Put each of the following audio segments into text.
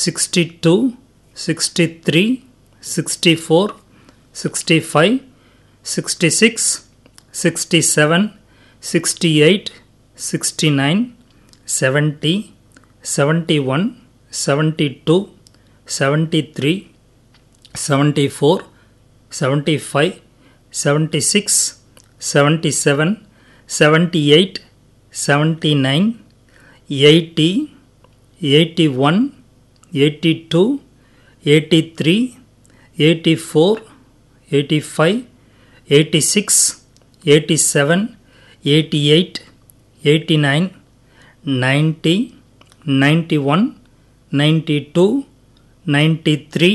62, 63, 64, 65, 66, 67, 68, 69, 70, 71, 72, 73, 74, 75, 76, 77, 78, 79, 80, 81, 82, 83, 84, 85, 86, 87, 88, 89, 90, 91, 92, 93,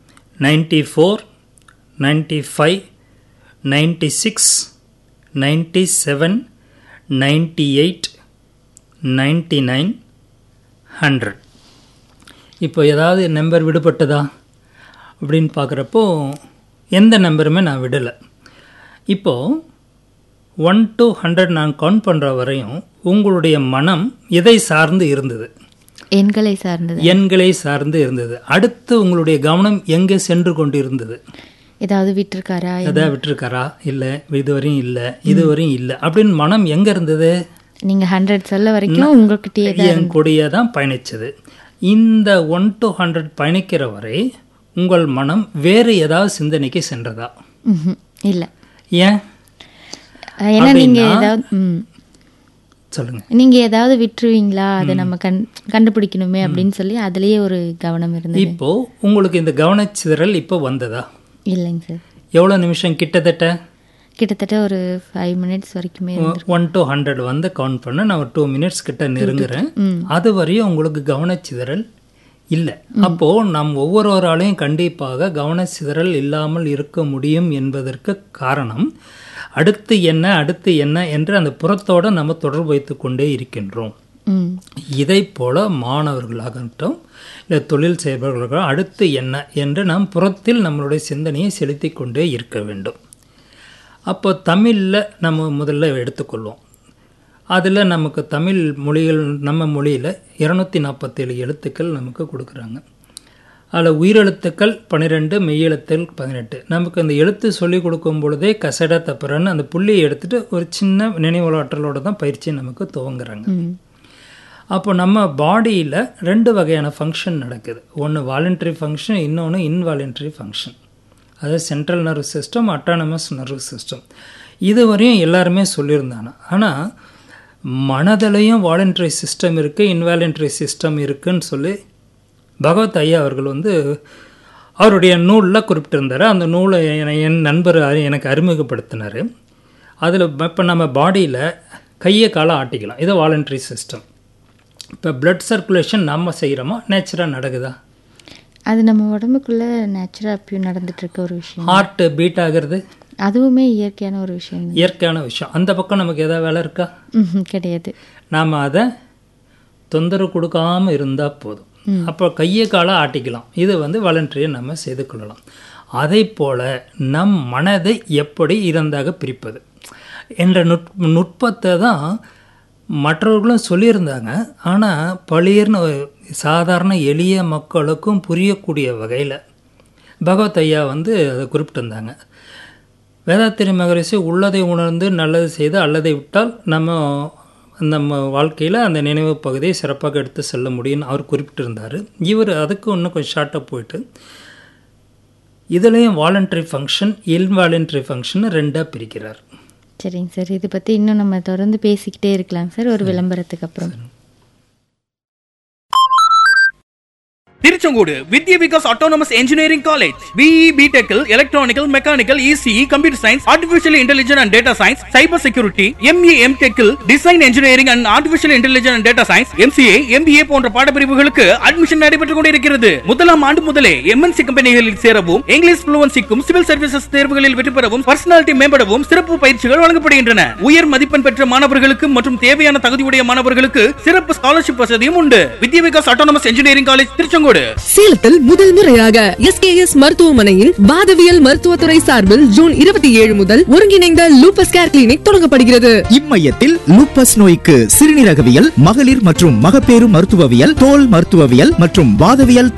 94, 95, 96, 97, 98, 99, 100. இப்போ ஏதாவது நம்பர் விடுபட்டதா அப்படின்னு பார்க்குறப்போ எந்த நம்பருமே நான் விடலை. இப்போது 1 to 100 நான் கவுண்ட் பண்ணுற வரையும் உங்களுடைய மனம் எதை சார்ந்து இருந்தது? எண்களை சார்ந்து இருந்தது. அடுத்து உங்களுடைய கவனம் எங்கே சென்று கொண்டு இருந்தது? ஏதாவது விட்டுருக்காரா, இல்லை இதுவரையும் இல்லை, இதுவரையும் இல்லை அப்படின்னு மனம் எங்கே இருந்தது? நீங்கள் 100 சொல்ல வரைக்கும் உங்கள்கிட்டயே என் கூடயே தான் பயணிச்சது. இந்த 1 to 100 பயணிக்கிற வரை உங்கள் மனம் வேறு ஏதாவது சிந்தனைக்கு சென்றதா? இல்லை. ஏன்? ஏன்னா நீங்கள் ஏதாவது சொல்லுங்க, நீங்கள் ஏதாவது விட்டுருவீங்களா, அதை நம்ம கண்டுபிடிக்கணுமே அப்படின்னு சொல்லி அதுலேயே ஒரு கவனம் இருந்தது. இப்போ உங்களுக்கு இந்த கவனச்சிதறல் இப்போ வந்ததா? இல்லைங்க சார். எவ்வளோ நிமிஷம்? கிட்டத்தட்ட ஒரு 5 minutes வரைக்குமே. 1 to 100 வந்து கவுண்ட் பண்ண நான் ஒரு 2 minutes கிட்ட நெருங்குறேன். அது வரையும் உங்களுக்கு கவனச்சிதறல் இல்லை. அப்போது நம் ஒவ்வொருவராலையும் கண்டிப்பாக கவனச்சிதறல் இல்லாமல் இருக்க முடியும் என்பதற்கு காரணம் அடுத்து என்ன என்று அந்த புறத்தோடு நம்ம தொடர்பு வைத்து கொண்டே இருக்கின்றோம். இதை போல மாணவர்களாகட்டும் இல்லை தொழில் செய்பவர்களாக அடுத்து என்ன என்று நாம் புறத்தில் நம்மளுடைய சிந்தனையை செலுத்தி கொண்டே இருக்க வேண்டும். அப்போ தமிழில் நம்ம முதல்ல எடுத்துக்கொள்வோம். அதில் நமக்கு தமிழ் மொழிகள், நம்ம மொழியில் 247 எழுத்துக்கள் நமக்கு கொடுக்குறாங்க. அதில் உயிரெழுத்துக்கள் 12, மெய்யெழுத்துக்கள் 18. நமக்கு அந்த எழுத்து சொல்லிக் கொடுக்கும் பொழுதே கசட தப்புறன்னு அந்த புள்ளியை எடுத்துகிட்டு ஒரு சின்ன நினைவாற்றலோடு தான் பயிற்சி நமக்கு துவங்குறாங்க. அப்போ நம்ம பாடியில் 2 வகையான ஃபங்க்ஷன் நடக்குது. ஒன்று வாலண்டரி ஃபங்க்ஷன், இன்னொன்று இன்வாலண்டரி ஃபங்க்ஷன். அதாவது central nervous system, autonomous nervous system. இதுவரையும் எல்லாருமே சொல்லியிருந்தாங்க. ஆனால் மனதிலையும் வாலண்டரி சிஸ்டம் இருக்குது, இன்வாலண்டரி சிஸ்டம் இருக்குதுன்னு சொல்லி பகவத் ஐயா அவர்கள் வந்து அவருடைய நூலில் குறிப்பிட்டிருந்தார். அந்த நூலை என் நண்பர் எனக்கு அறிமுகப்படுத்தினார். அதில் இப்போ நம்ம பாடியில் கையை காலை ஆட்டிக்கலாம், இது வாலண்டரி சிஸ்டம். இப்போ பிளட் சர்க்குலேஷன் நம்ம செய்கிறோமா, நேச்சுராக நடக்குதா? அது நம்ம உடம்புக்குள்ளே நேச்சுரலாக அப்பயும் நடந்துகிட்ருக்க ஒரு விஷயம். ஹார்ட் பீட் ஆகிறது அதுவுமே இயற்கையான ஒரு விஷயம். அந்த பக்கம் நமக்கு ஏதாவது வேலை இருக்கா? கிடையாது. நாம் அதை தொந்தரவு கொடுக்காமல் இருந்தால் போதும். அப்போ கையை காலை ஆட்டிக்கலாம், இது வந்து வாலண்டரியை நம்ம செய்து கொள்ளலாம். அதை போல் நம் மனதை எப்படி இருந்தாக பிரிப்பது என்ற நுட்பத்தை தான் மற்றவர்களும் சொல்லியிருந்தாங்க. ஆனால் பழியர்னு சாதாரண எளிய மக்களுக்கும் புரியக்கூடிய வகையில் பகவத் ஐயா வந்து அதை குறிப்பிட்டிருந்தாங்க. வேதாத்திரி மகரிஷி உள்ளதை உணர்ந்து நல்லது செய்து அல்லதை விட்டால் நம்ம வாழ்க்கையில் அந்த நினைவு பகுதியை சிறப்பாக எடுத்து செல்ல முடியும்னு அவர் குறிப்பிட்டிருந்தார். இவர் அதுக்கு இன்னும் கொஞ்சம் ஷார்ட்டாக போயிட்டு இதுலேயும் வாலண்டரி ஃபங்க்ஷன், இன்வாலண்டரி ஃபங்க்ஷன் 2ஆக பிரிக்கிறார். சரிங்க சார், இதை பற்றி இன்னும் நம்ம தொடர்ந்து பேசிக்கிட்டே இருக்கலாம் சார் ஒரு விளம்பரத்துக்கு அப்புறம். திருச்செங்கோடு வித்யா Vikas autonomous engineering college BE BTech electronical, mechanical, ECE, computer science, artificial intelligence and data science, cyber security, ME MTech design engineering and artificial intelligence and data science, MCA MBA போன்ற பாடப்பிரிவுகளுக்கு அட்மிஷன் நடைபெற்றுக் கொண்டிருக்கிறது. முதலாம் ஆண்டு முதலே MNC கம்பெனிகளில் சேரவும், English ஃப்ளூவன்சிக்கும், civil services தேர்வுகளில் வெற்றி பெறவும், பர்சனாலிட்டி மேம்படவும் சிறப்பு பயிற்சிகள் வழங்கப்படுகின்றன. உயர் மதிப்பெண் பெற்ற மாணவர்களுக்கு மற்றும் தேவையான தகுதியுடைய மாணவர்களுக்கு சிறப்பு ஸ்காலர்ஷிப் வசதியும் உண்டு. வித்யா Vikas autonomous engineering college Tiruchengode. சேலத்தில் முதல் முறையாக SKS மருத்துவமனையின் வாதவியல் மருத்துவத்துறை சார்பில் ஜூன் 27 முதல் ஒருங்கிணைந்த லூபஸ் கேர் கிளினிக் தொடங்கப்படுகிறது. இம்மையத்தில் லூபஸ் நோய்க்கு சிறுநீரகவியல், மகளிர் மற்றும் மகப்பேறு மருத்துவவியல், தோல் மருத்துவவியல் மற்றும் வாதவியல்